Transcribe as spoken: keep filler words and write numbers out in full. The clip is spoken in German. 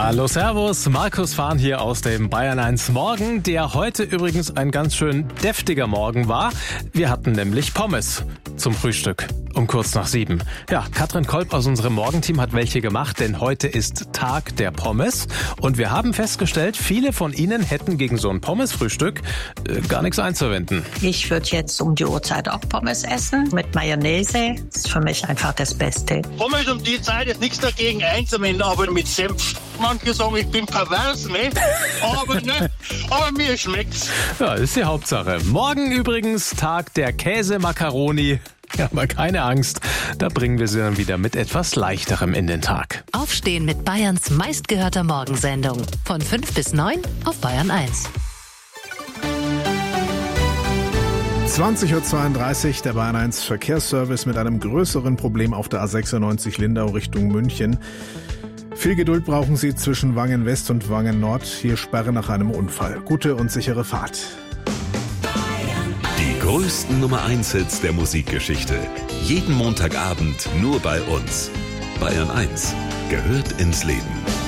Hallo, servus, Markus Fahn hier aus dem Bayern eins Morgen, der heute übrigens ein ganz schön deftiger Morgen war. Wir hatten nämlich Pommes zum Frühstück um kurz nach sieben. Ja, Katrin Kolb aus unserem Morgenteam hat welche gemacht, denn heute ist Tag der Pommes. Und wir haben festgestellt, viele von Ihnen hätten gegen so ein Pommesfrühstück äh, gar nichts einzuwenden. Ich würde jetzt um die Uhrzeit auch Pommes essen mit Mayonnaise. Das ist für mich einfach das Beste. Pommes um die Zeit ist nichts dagegen einzuwenden, aber mit Senf. Manche sagen, ich bin pervers, ne? Aber, ne? aber mir schmeckt's. Ja, ist die Hauptsache. Morgen übrigens Tag der Käsemakaroni. Ja, aber keine Angst, da bringen wir sie dann wieder mit etwas Leichterem in den Tag. Aufstehen mit Bayerns meistgehörter Morgensendung. Von fünf bis neun auf Bayern eins. zwanzig Uhr zweiunddreißig, der Bayern eins Verkehrsservice mit einem größeren Problem auf der A sechsundneunzig Lindau Richtung München. Viel Geduld brauchen Sie zwischen Wangen West und Wangen Nord. Hier Sperre nach einem Unfall. Gute und sichere Fahrt. Die größten Nummer eins Hits der Musikgeschichte. Jeden Montagabend nur bei uns. Bayern eins gehört ins Leben.